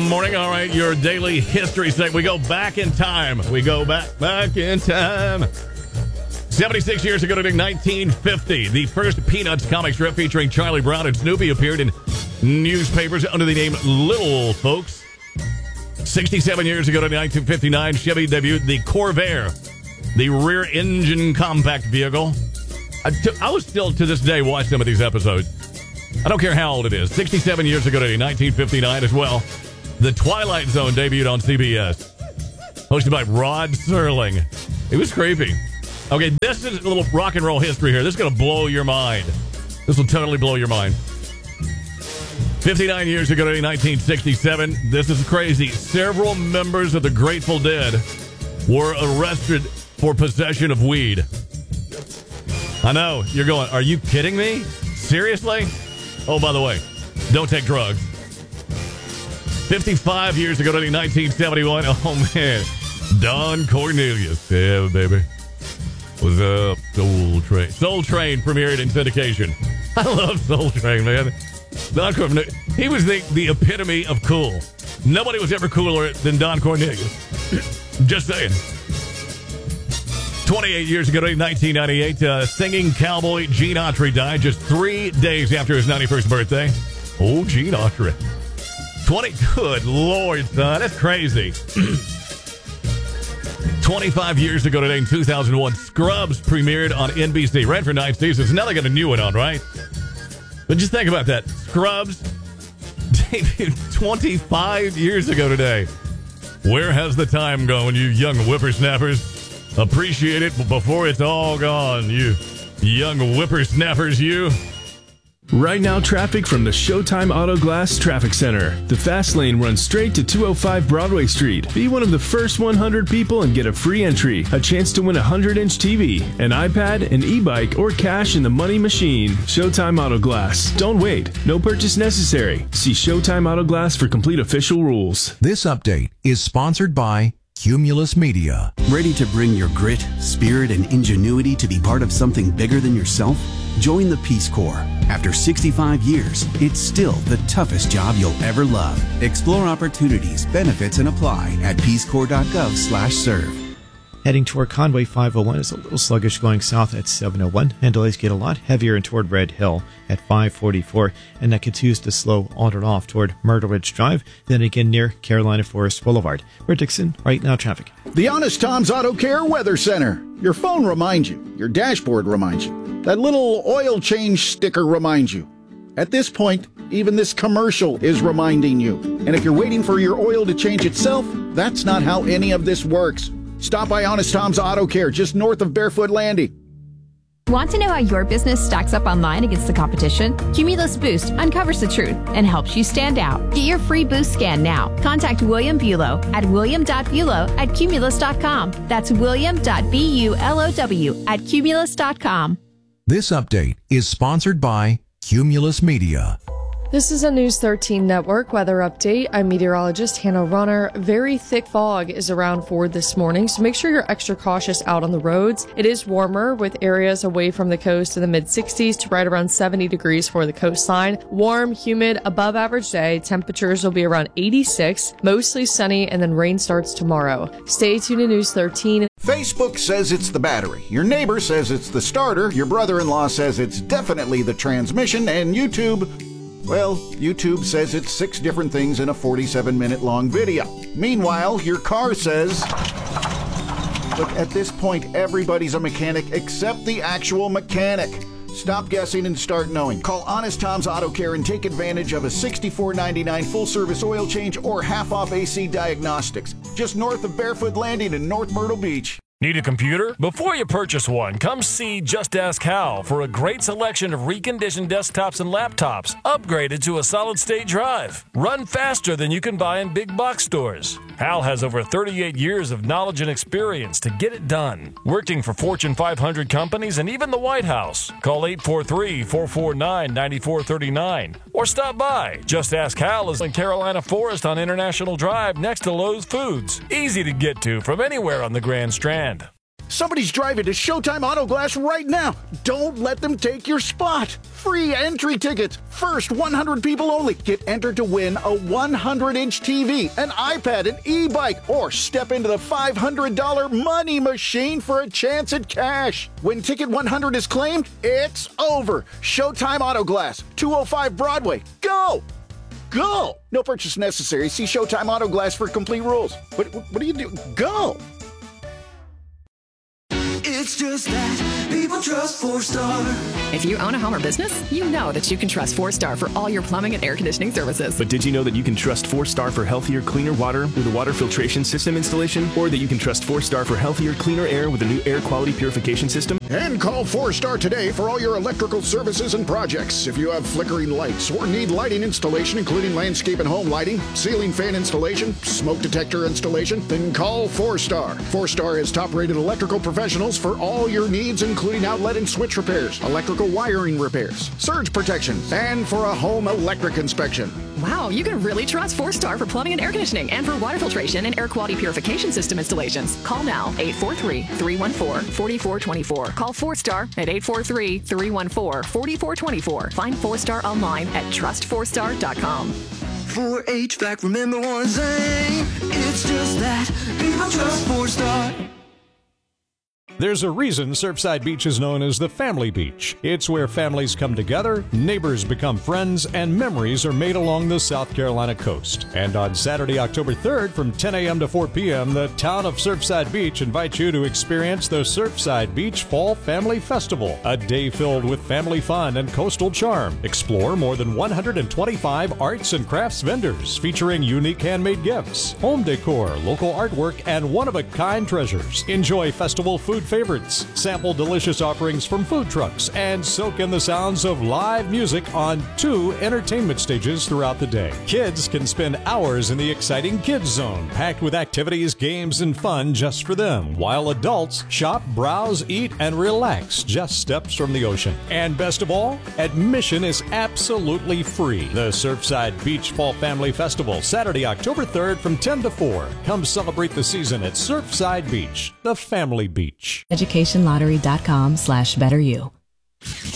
morning. All right, your daily history segment. We go back in time. We go back in time. 76 years ago today, 1950, the first Peanuts comic strip featuring Charlie Brown and Snoopy appeared in newspapers under the name Little Folks. 67 years ago today, 1959, Chevy debuted the Corvair, the rear-engine compact vehicle. I will still, to this day, watch some of these episodes. I don't care how old it is. 67 years ago today, 1959 as well, The Twilight Zone debuted on CBS. Hosted by Rod Serling. It was creepy. Okay, this is a little rock and roll history here. This is going to blow your mind. This will totally blow your mind. 59 years ago today, 1967. This is crazy. Several members of the Grateful Dead were arrested for possession of weed. I know. You're going, are you kidding me? Seriously? Oh, by the way, don't take drugs. 55 years ago today, 1971. Oh, man. Don Cornelius. Yeah, baby. What's up, Soul Train? Soul Train premiered in syndication. I love Soul Train, man. Don Cornelius, he was the epitome of cool. Nobody was ever cooler than Don Cornelius. Just saying. 28 years ago, 1998, singing cowboy Gene Autry died just 3 days after his 91st birthday. Oh, Gene Autry. Good Lord, son. That's crazy. 25 years ago today, in 2001, Scrubs premiered on NBC. Ran for 9 seasons. Now they got a new one on, right? But just think about that. Scrubs debuted 25 years ago today. Where has the time gone, you young whippersnappers? Appreciate it before it's all gone, you young whippersnappers, you. Right now, traffic from the Showtime Auto Glass Traffic Center. The fast lane runs straight to 205 Broadway Street. Be one of the first 100 people and get a free entry, a chance to win a 100-inch TV, an iPad, an e-bike, or cash in the money machine. Showtime Auto Glass. Don't wait. No purchase necessary. See Showtime Auto Glass for complete official rules. This update is sponsored by Cumulus Media. Ready to bring your grit, spirit, and ingenuity to be part of something bigger than yourself? Join the Peace Corps. After 65 years, it's still the toughest job you'll ever love. Explore opportunities, benefits, and apply at peacecorps.gov/serve. Heading toward Conway 501 is a little sluggish going south at 701, and delays get a lot heavier in toward Red Hill at 544, and that continues to slow on and off toward Myrtle Ridge Drive, then again near Carolina Forest Boulevard. We're Dixon, right now traffic. The Honest Tom's Auto Care Weather Center. Your phone reminds you. Your dashboard reminds you. That little oil change sticker reminds you. At this point, even this commercial is reminding you. And if you're waiting for your oil to change itself, that's not how any of this works. Stop by Honest Tom's Auto Care, just north of Barefoot Landing. Want to know how your business stacks up online against the competition? Cumulus Boost uncovers the truth and helps you stand out. Get your free Boost scan now. Contact William Bulow at william.bulow@cumulus.com. That's william.bulow@cumulus.com. This update is sponsored by Cumulus Media. This is a News 13 Network weather update. I'm meteorologist Hannah Runner. Very thick fog is around for this morning, so make sure you're extra cautious out on the roads. It is warmer with areas away from the coast in the mid-60s to right around 70 degrees for the coastline. Warm, humid, above average day. Temperatures will be around 86, mostly sunny, and then rain starts tomorrow. Stay tuned to News 13. Facebook says it's the battery. Your neighbor says it's the starter. Your brother-in-law says it's definitely the transmission. And YouTube says it's 6 different things in a 47-minute long video. Meanwhile, your car says... Look, at this point, everybody's a mechanic except the actual mechanic. Stop guessing and start knowing. Call Honest Tom's Auto Care and take advantage of a $64.99 full-service oil change or half-off AC diagnostics. Just north of Barefoot Landing in North Myrtle Beach. Need a computer? Before you purchase one, come see Just Ask Hal for a great selection of reconditioned desktops and laptops, upgraded to a solid-state drive. Run faster than you can buy in big box stores. Hal has over 38 years of knowledge and experience to get it done, working for Fortune 500 companies and even the White House. Call 843-449-9439 or stop by. Just Ask Hal is in Carolina Forest on International Drive next to Lowe's Foods. Easy to get to from anywhere on the Grand Strand. Somebody's driving to Showtime Auto Glass right now. Don't let them take your spot. Free entry tickets. First 100 people only. Get entered to win a 100-inch TV, an iPad, an e-bike, or step into the $500 money machine for a chance at cash. When Ticket 100 is claimed, it's over. Showtime Auto Glass, 205 Broadway. Go! Go! No purchase necessary. See Showtime Auto Glass for complete rules. What do you do? Go! It's just that people trust 4-Star. If you own a home or business, you know that you can trust 4-Star for all your plumbing and air conditioning services. But did you know that you can trust 4-Star for healthier, cleaner water with a water filtration system installation? Or that you can trust 4-Star for healthier, cleaner air with a new air quality purification system? And call 4-Star today for all your electrical services and projects. If you have flickering lights or need lighting installation, including landscape and home lighting, ceiling fan installation, smoke detector installation, then call 4-Star. 4-Star has top-rated electrical professionals for all your needs, including outlet and switch repairs, electrical wiring repairs, surge protection, and for a home electric inspection. Wow, you can really trust 4-Star for plumbing and air conditioning and for water filtration and air quality purification system installations. Call now, 843-314-4424. Call 4-Star at 843-314-4424. Find 4-Star online at trust4star.com. For HVAC, remember one thing. It's just that people trust 4-Star. There's a reason Surfside Beach is known as the Family Beach. It's where families come together, neighbors become friends, and memories are made along the South Carolina coast. And on Saturday, October 3rd, from 10 a.m. to 4 p.m., the town of Surfside Beach invites you to experience the Surfside Beach Fall Family Festival, a day filled with family fun and coastal charm. Explore more than 125 arts and crafts vendors featuring unique handmade gifts, home decor, local artwork, and one-of-a-kind treasures. Enjoy festival food favorites, sample delicious offerings from food trucks, and soak in the sounds of live music on 2 entertainment stages throughout the day. Kids can spend hours in the exciting Kids Zone, packed with activities, games, and fun just for them, while adults shop, browse, eat, and relax just steps from the ocean. And best of all, admission is absolutely free. The Surfside Beach Fall Family Festival, Saturday, October 3rd from 10 to 4. Come celebrate the season at Surfside Beach, the family beach. EducationLottery.com/betteryou.